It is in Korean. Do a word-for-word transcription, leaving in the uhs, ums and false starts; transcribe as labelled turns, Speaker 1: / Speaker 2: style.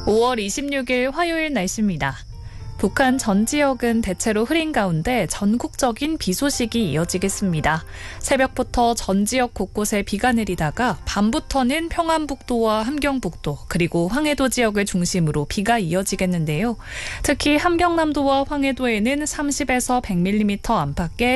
Speaker 1: 오월 이십육일 화요일 날씨입니다. 북한 전 지역은 대체로 흐린 가운데 전국적인 비 소식이 이어지겠습니다. 새벽부터 전 지역 곳곳에 비가 내리다가 밤부터는 평안북도와 함경북도 그리고 황해도 지역을 중심으로 비가 이어지겠는데요. 특히 함경남도와 황해도에는 삼십에서 백 밀리미터 안팎의